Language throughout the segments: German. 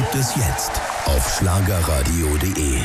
gibt es jetzt auf schlagerradio.de.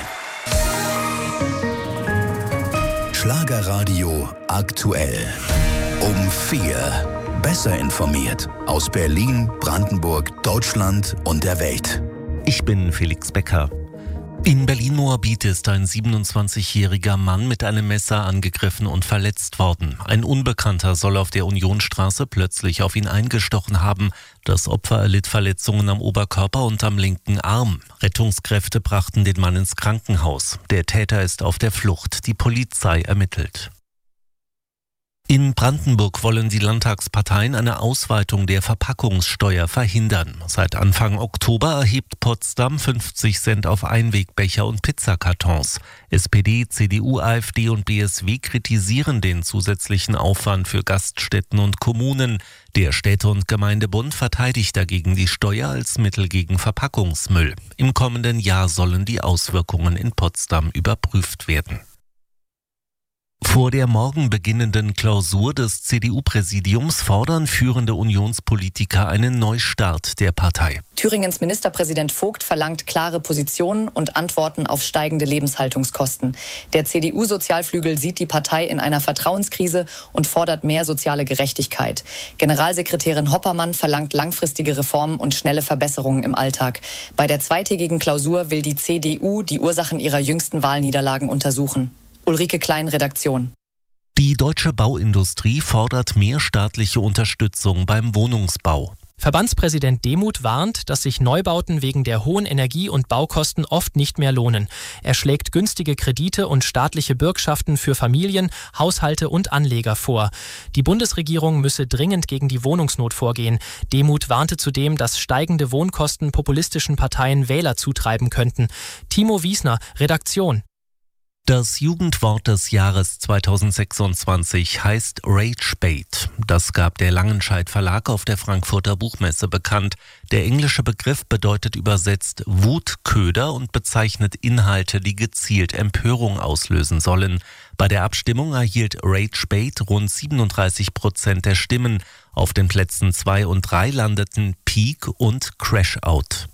Schlagerradio aktuell. Um 4. Besser informiert aus Berlin, Brandenburg, Deutschland und der Welt. Ich bin Felix Becker. In Berlin-Moabit ist ein 27-jähriger Mann mit einem Messer angegriffen und verletzt worden. Ein Unbekannter soll auf der Unionstraße plötzlich auf ihn eingestochen haben. Das Opfer erlitt Verletzungen am Oberkörper und am linken Arm. Rettungskräfte brachten den Mann ins Krankenhaus. Der Täter ist auf der Flucht. Die Polizei ermittelt. In Brandenburg wollen die Landtagsparteien eine Ausweitung der Verpackungssteuer verhindern. Seit Anfang Oktober erhebt Potsdam 50 Cent auf Einwegbecher und Pizzakartons. SPD, CDU, AfD und BSW kritisieren den zusätzlichen Aufwand für Gaststätten und Kommunen. Der Städte- und Gemeindebund verteidigt dagegen die Steuer als Mittel gegen Verpackungsmüll. Im kommenden Jahr sollen die Auswirkungen in Potsdam überprüft werden. Vor der morgen beginnenden Klausur des CDU-Präsidiums fordern führende Unionspolitiker einen Neustart der Partei. Thüringens Ministerpräsident Vogt verlangt klare Positionen und Antworten auf steigende Lebenshaltungskosten. Der CDU-Sozialflügel sieht die Partei in einer Vertrauenskrise und fordert mehr soziale Gerechtigkeit. Generalsekretärin Hoppermann verlangt langfristige Reformen und schnelle Verbesserungen im Alltag. Bei der zweitägigen Klausur will die CDU die Ursachen ihrer jüngsten Wahlniederlagen untersuchen. Ulrike Klein, Redaktion. Die deutsche Bauindustrie fordert mehr staatliche Unterstützung beim Wohnungsbau. Verbandspräsident Demuth warnt, dass sich Neubauten wegen der hohen Energie- und Baukosten oft nicht mehr lohnen. Er schlägt günstige Kredite und staatliche Bürgschaften für Familien, Haushalte und Anleger vor. Die Bundesregierung müsse dringend gegen die Wohnungsnot vorgehen. Demuth warnte zudem, dass steigende Wohnkosten populistischen Parteien Wähler zutreiben könnten. Timo Wiesner, Redaktion. Das Jugendwort des Jahres 2026 heißt Ragebait. Das gab der Langenscheidt Verlag auf der Frankfurter Buchmesse bekannt. Der englische Begriff bedeutet übersetzt Wutköder und bezeichnet Inhalte, die gezielt Empörung auslösen sollen. Bei der Abstimmung erhielt Ragebait rund 37% der Stimmen. Auf den Plätzen 2 und 3 landeten Peak und Crashout.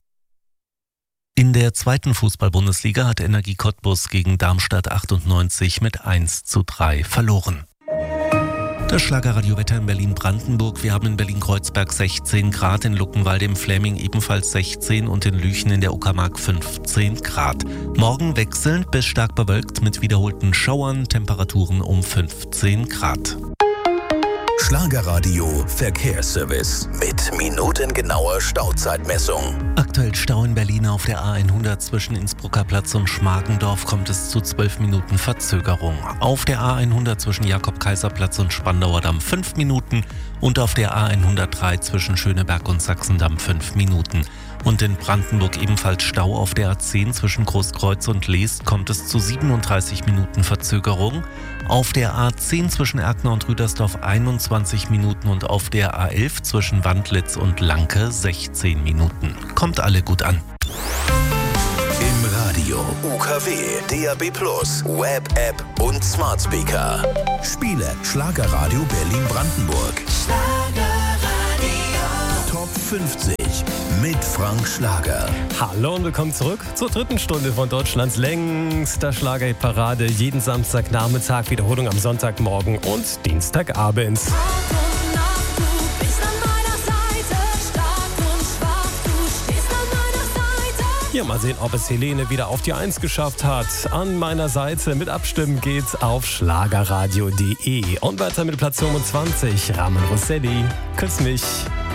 In der zweiten Fußball-Bundesliga hat Energie Cottbus gegen Darmstadt 98 mit 1:3 verloren. Das Schlagerradio-Wetter in Berlin-Brandenburg. Wir haben in Berlin-Kreuzberg 16 Grad, in Luckenwalde im Fläming ebenfalls 16 und in Lüchen in der Uckermark 15 Grad. Morgen wechselnd bis stark bewölkt mit wiederholten Schauern, Temperaturen um 15 Grad. Schlagerradio Verkehrsservice mit minutengenauer Stauzeitmessung. Aktuell Stau in Berlin auf der A100 zwischen Innsbrucker Platz und Schmargendorf kommt es zu 12 Minuten Verzögerung. Auf der A100 zwischen Jakob-Kaiser-Platz und Spandauer Damm 5 Minuten und auf der A103 zwischen Schöneberg und Sachsendamm 5 Minuten. Und in Brandenburg ebenfalls Stau auf der A10 zwischen Großkreuz und Leest kommt es zu 37 Minuten Verzögerung. Auf der A10 zwischen Erkner und Rüdersdorf 21 Minuten und auf der A11 zwischen Wandlitz und Lanke 16 Minuten. Kommt alle gut an. Im Radio, UKW, DAB+, Web-App und Smart Speaker. Spiele Schlagerradio Berlin-Brandenburg. Top 50 mit Frank Schlager. Hallo und willkommen zurück zur dritten Stunde von Deutschlands längster Schlagerparade. Jeden Samstagnachmittag, Wiederholung am Sonntagmorgen und Dienstagabend. Hier mal sehen, ob es Helene wieder auf die 1 geschafft hat. An meiner Seite mit Abstimmen geht's auf schlagerradio.de. Und weiter mit Platz 25, Ramen Rosselli. Küss mich.